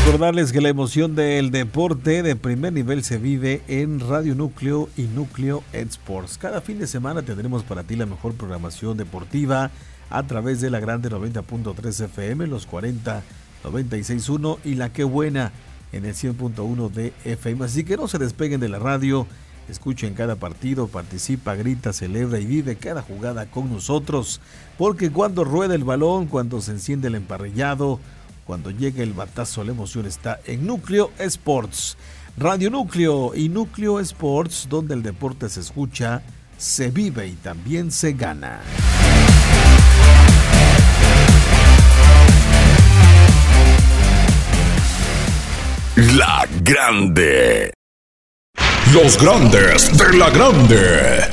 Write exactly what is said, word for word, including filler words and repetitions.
recordarles que la emoción del deporte de primer nivel se vive en Radio Núcleo y Núcleo Sports. Cada fin de semana tendremos para ti la mejor programación deportiva a través de la Grande noventa punto tres F M, los cuarenta noventa y seis punto uno y la Qué Buena en el cien punto uno de F M. Así que no se despeguen de la radio, escuchen cada partido, participa, grita, celebra y vive cada jugada con nosotros, porque cuando rueda el balón, cuando se enciende el emparrillado, cuando llega el batazo, la emoción está en Núcleo Sports. Radio Núcleo y Núcleo Sports, donde el deporte se escucha, se vive y también se gana. La Grande. Los grandes de la Grande.